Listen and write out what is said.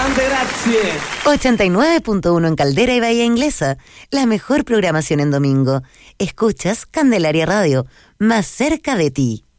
Tante grazie. 89.1 en Caldera y Bahía Inglesa. La mejor programación en domingo. Escuchas Candelaria Radio, más cerca de ti.